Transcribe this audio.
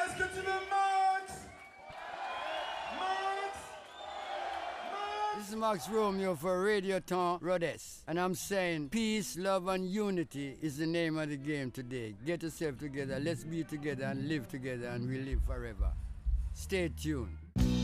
Est-ce que tu veux Max? Max? This is Max Romeo for Radioton Rhodes. And I'm saying peace, love, and unity is the name of the game today. Get yourself together, let's be together and live together, and we live forever. Stay tuned.